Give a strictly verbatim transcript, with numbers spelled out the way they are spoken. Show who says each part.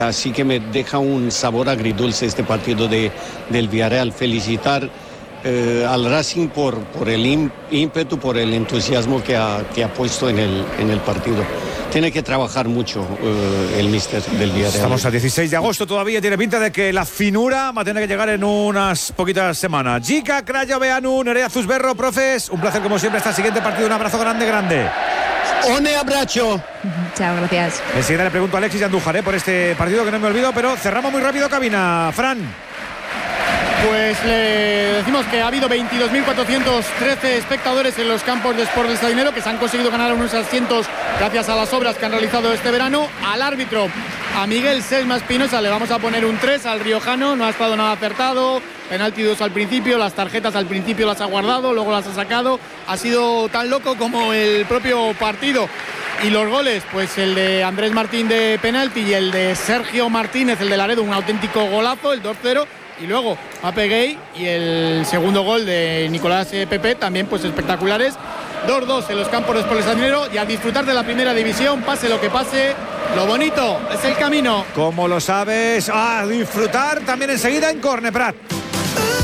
Speaker 1: Así que me deja un sabor agridulce este partido de, del Villarreal. Felicitar eh, al Racing por, por el ímpetu, por el entusiasmo que ha, que ha puesto en el, en el partido. Tiene que trabajar mucho eh, el míster del Villarreal.
Speaker 2: Estamos a dieciséis de agosto todavía, tiene pinta de que la finura va a tener que llegar en unas poquitas semanas. Jica, Crayo, Beanu, Nerea Zuzberro, profes, un placer como siempre hasta el siguiente partido, un abrazo grande, grande.
Speaker 1: ¡One abrazo!
Speaker 3: Chao, gracias.
Speaker 2: Enseguida le pregunto a Alexis Andújar ¿eh? por este partido que no me olvido, pero cerramos muy rápido cabina. Fran.
Speaker 4: Pues le decimos que ha habido veintidós mil cuatrocientos trece espectadores en los campos de Sport del Sardinero, que se han conseguido ganar unos asientos gracias a las obras que han realizado este verano. Al árbitro, a Miguel Sesma Espinosa, le vamos a poner un tres, al riojano, no ha estado nada acertado, penalti dos al principio, las tarjetas al principio las ha guardado, luego las ha sacado, ha sido tan loco como el propio partido. Y los goles, pues el de Andrés Martín de penalti y el de Sergio Martínez, el de Laredo, un auténtico golazo, el dos cero. Y luego Ape Gay y el segundo gol de Nicolás Pepe, también pues espectaculares. dos dos en los campos de Sport del Sardinero, y a disfrutar de la primera división, pase lo que pase, lo bonito es el camino.
Speaker 2: Como lo sabes, a disfrutar también enseguida en Corneprat.